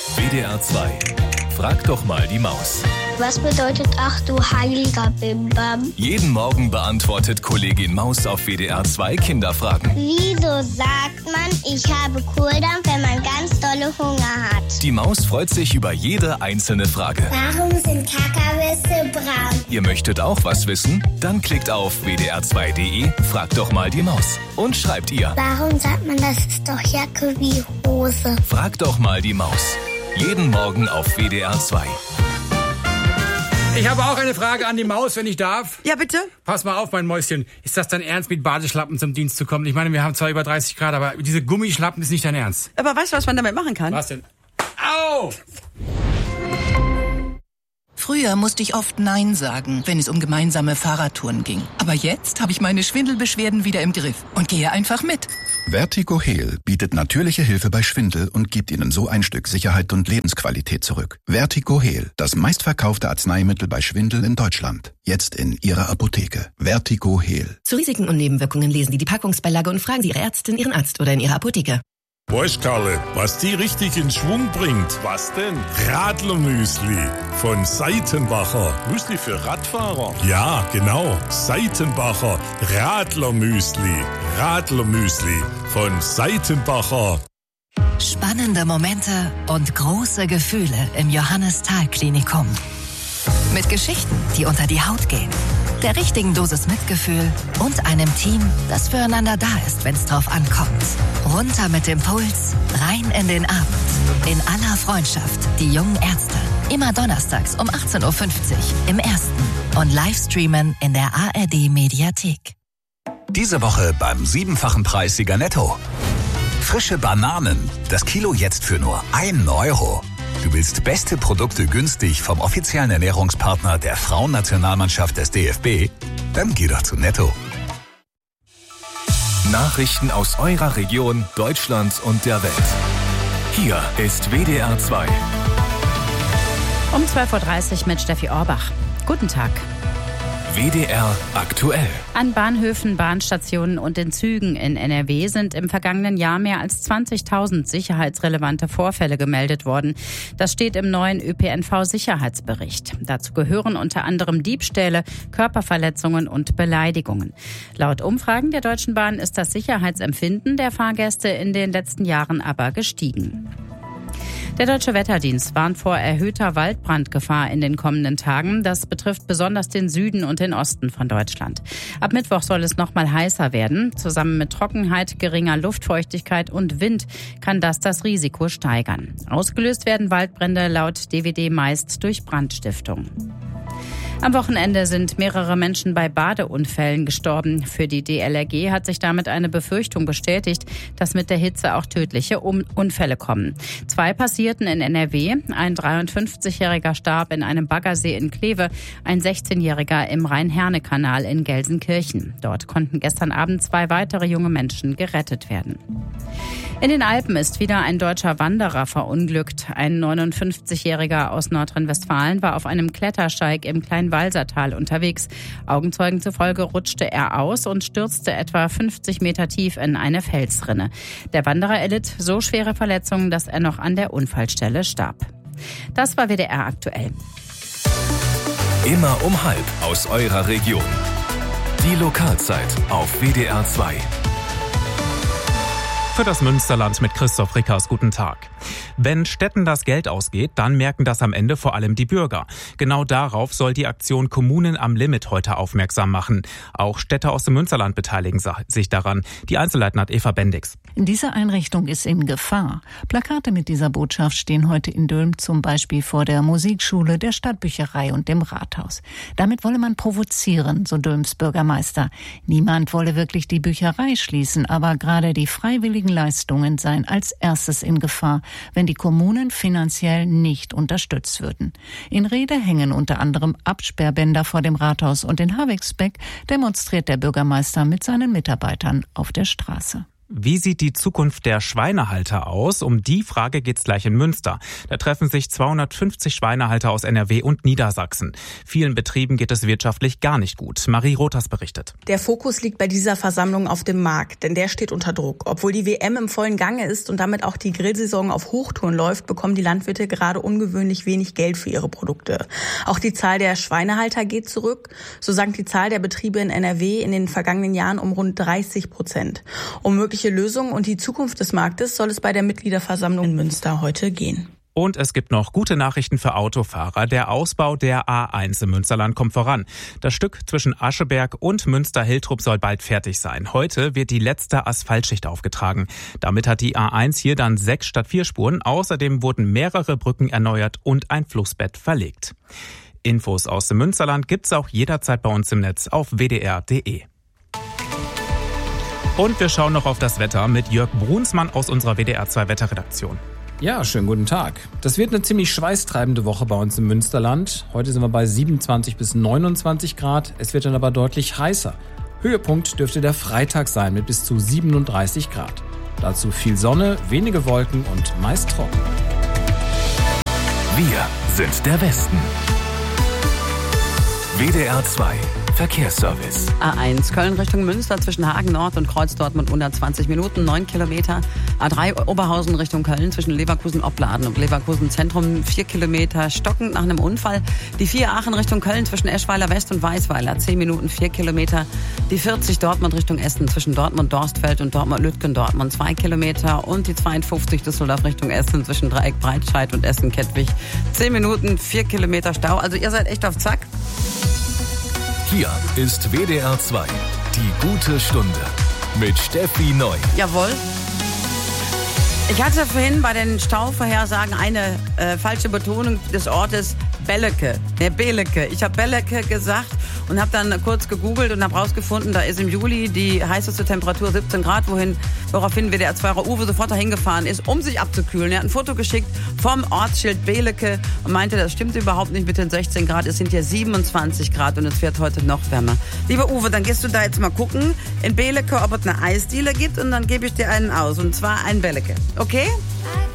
WDR 2. Frag doch mal die Maus. Was bedeutet ach du heiliger Bimbam? Jeden Morgen beantwortet Kollegin Maus auf WDR 2 Kinderfragen. Wieso sagt man, ich habe Kohldampf, wenn man ganz dolle Hunger hat? Die Maus freut sich über jede einzelne Frage. Warum sind Kakawisse braun? Ihr möchtet auch was wissen? Dann klickt auf wdr2.de, fragt doch mal die Maus und schreibt ihr. Warum sagt man, das ist doch Jacke wie Hose? Frag doch mal die Maus. Jeden Morgen auf WDR 2. Ich habe auch eine Frage an die Maus, wenn ich darf. Ja, bitte? Pass mal auf, mein Mäuschen. Ist das dein Ernst, mit Badeschlappen zum Dienst zu kommen? Ich meine, wir haben zwar über 30 Grad, aber diese Gummischlappen ist nicht dein Ernst. Aber weißt du, was man damit machen kann? Was denn? Au! Früher musste ich oft Nein sagen, wenn es um gemeinsame Fahrradtouren ging. Aber jetzt habe ich meine Schwindelbeschwerden wieder im Griff und gehe einfach mit. Vertigo Heal bietet natürliche Hilfe bei Schwindel und gibt Ihnen so ein Stück Sicherheit und Lebensqualität zurück. Vertigo Heal, das meistverkaufte Arzneimittel bei Schwindel in Deutschland. Jetzt in Ihrer Apotheke. Vertigo Heal. Zu Risiken und Nebenwirkungen lesen Sie die Packungsbeilage und fragen Sie Ihre Ärztin, Ihren Arzt oder in Ihrer Apotheke. Weißt, Karle, was die richtig in Schwung bringt? Was denn? Radlermüsli von Seitenbacher. Müsli für Radfahrer? Ja, genau. Seitenbacher Radlermüsli. Radlermüsli von Seitenbacher. Spannende Momente und große Gefühle im Johannes-Thal-Klinikum. Mit Geschichten, die unter die Haut gehen. Der richtigen Dosis Mitgefühl und einem Team, das füreinander da ist, wenn es drauf ankommt. Runter mit dem Puls, rein in den Abend. In aller Freundschaft, die jungen Ärzte. Immer donnerstags um 18.50 Uhr im Ersten und Livestreamen in der ARD-Mediathek. Diese Woche beim 7-fachen Preis Sieger Netto. Frische Bananen, das Kilo jetzt für nur 1 Euro. Du willst beste Produkte günstig vom offiziellen Ernährungspartner der Frauennationalmannschaft des DFB? Dann geh doch zu Netto. Nachrichten aus eurer Region, Deutschland und der Welt. Hier ist WDR 2. Um 12.30 Uhr mit Steffi Orbach. Guten Tag. WDR aktuell. An Bahnhöfen, Bahnstationen und in Zügen in NRW sind im vergangenen Jahr mehr als 20.000 sicherheitsrelevante Vorfälle gemeldet worden. Das steht im neuen ÖPNV-Sicherheitsbericht. Dazu gehören unter anderem Diebstähle, Körperverletzungen und Beleidigungen. Laut Umfragen der Deutschen Bahn ist das Sicherheitsempfinden der Fahrgäste in den letzten Jahren aber gestiegen. Der Deutsche Wetterdienst warnt vor erhöhter Waldbrandgefahr in den kommenden Tagen. Das betrifft besonders den Süden und den Osten von Deutschland. Ab Mittwoch soll es noch mal heißer werden. Zusammen mit Trockenheit, geringer Luftfeuchtigkeit und Wind kann das Risiko steigern. Ausgelöst werden Waldbrände laut DWD meist durch Brandstiftung. Am Wochenende sind mehrere Menschen bei Badeunfällen gestorben. Für die DLRG hat sich damit eine Befürchtung bestätigt, dass mit der Hitze auch tödliche Unfälle kommen. 2 passierten in NRW. Ein 53-Jähriger starb in einem Baggersee in Kleve, ein 16-Jähriger im Rhein-Herne-Kanal in Gelsenkirchen. Dort konnten gestern Abend 2 weitere junge Menschen gerettet werden. In den Alpen ist wieder ein deutscher Wanderer verunglückt. Ein 59-Jähriger aus Nordrhein-Westfalen war auf einem Klettersteig im Kleinwalsertal unterwegs. Augenzeugen zufolge rutschte er aus und stürzte etwa 50 Meter tief in eine Felsrinne. Der Wanderer erlitt so schwere Verletzungen, dass er noch an der Unfallstelle starb. Das war WDR aktuell. Immer um 12:30 aus eurer Region. Die Lokalzeit auf WDR 2. Für das Münsterland mit Christoph Rickers. Guten Tag. Wenn Städten das Geld ausgeht, dann merken das am Ende vor allem die Bürger. Genau darauf soll die Aktion Kommunen am Limit heute aufmerksam machen. Auch Städte aus dem Münsterland beteiligen sich daran. Die Einzelheiten hat Eva Bendix. Diese Einrichtung ist in Gefahr. Plakate mit dieser Botschaft stehen heute in Dülmen zum Beispiel vor der Musikschule, der Stadtbücherei und dem Rathaus. Damit wolle man provozieren, so Dülms Bürgermeister. Niemand wolle wirklich die Bücherei schließen, aber gerade die freiwilligen Leistungen seien als erstes in Gefahr, wenn die Kommunen finanziell nicht unterstützt würden. In Rede hängen unter anderem Absperrbänder vor dem Rathaus und in Havixbeck demonstriert der Bürgermeister mit seinen Mitarbeitern auf der Straße. Wie sieht die Zukunft der Schweinehalter aus? Um die Frage geht's gleich in Münster. Da treffen sich 250 Schweinehalter aus NRW und Niedersachsen. Vielen Betrieben geht es wirtschaftlich gar nicht gut. Marie Rothers berichtet. Der Fokus liegt bei dieser Versammlung auf dem Markt, denn der steht unter Druck. Obwohl die WM im vollen Gange ist und damit auch die Grillsaison auf Hochtouren läuft, bekommen die Landwirte gerade ungewöhnlich wenig Geld für ihre Produkte. Auch die Zahl der Schweinehalter geht zurück. So sank die Zahl der Betriebe in NRW in den vergangenen Jahren um rund 30%. Um mögliche Lösungen und die Zukunft des Marktes soll es bei der Mitgliederversammlung in Münster heute gehen. Und es gibt noch gute Nachrichten für Autofahrer. Der Ausbau der A1 im Münsterland kommt voran. Das Stück zwischen Ascheberg und Münster-Hiltrup soll bald fertig sein. Heute wird die letzte Asphaltschicht aufgetragen. Damit hat die A1 hier dann 6 statt 4 Spuren. Außerdem wurden mehrere Brücken erneuert und ein Flussbett verlegt. Infos aus dem Münsterland gibt's auch jederzeit bei uns im Netz auf wdr.de. Und wir schauen noch auf das Wetter mit Jörg Brunsmann aus unserer WDR 2 Wetterredaktion. Ja, schönen guten Tag. Das wird eine ziemlich schweißtreibende Woche bei uns im Münsterland. Heute sind wir bei 27 bis 29 Grad. Es wird dann aber deutlich heißer. Höhepunkt dürfte der Freitag sein mit bis zu 37 Grad. Dazu viel Sonne, wenige Wolken und meist trocken. Wir sind der Westen. WDR 2 Verkehrsservice. A1 Köln Richtung Münster zwischen Hagen Nord und Kreuz Dortmund 120 Minuten, 9 Kilometer. A3 Oberhausen Richtung Köln zwischen Leverkusen-Opladen und Leverkusen Zentrum 4 Kilometer stockend nach einem Unfall. Die 4 Aachen Richtung Köln zwischen Eschweiler West und Weißweiler 10 Minuten 4 Kilometer. Die 40 Dortmund Richtung Essen zwischen Dortmund-Dorstfeld und Dortmund-Lütgendortmund 2 Kilometer. Und die 52 Düsseldorf Richtung Essen zwischen Dreieck Breitscheid und Essen-Kettwig 10 Minuten 4 Kilometer Stau. Also ihr seid echt auf Zack. Hier ist WDR 2, die gute Stunde mit Steffi Neu. Jawohl. Ich hatte vorhin bei den Stauvorhersagen eine falsche Betonung des Ortes Belecke. Belecke. Ich habe Belecke gesagt und habe dann kurz gegoogelt und habe rausgefunden, da ist im Juli die heißeste Temperatur 17 Grad, woraufhin WDR 2 Uwe sofort dahin gefahren ist, um sich abzukühlen. Er hat ein Foto geschickt vom Ortsschild Belecke und meinte, das stimmt überhaupt nicht mit den 16 Grad. Es sind ja 27 Grad und es wird heute noch wärmer. Lieber Uwe, dann gehst du da jetzt mal gucken in Belecke, ob es eine Eisdiele gibt und dann gebe ich dir einen aus. Und zwar einen Belecke. Okay?